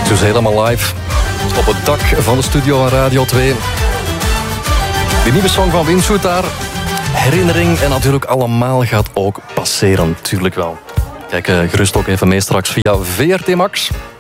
Dus helemaal live op het dak van de studio van Radio 2. Die nieuwe song van Wim Soetaar, herinnering en natuurlijk allemaal gaat ook passeren, natuurlijk wel. Kijk gerust ook even mee straks via VRT Max.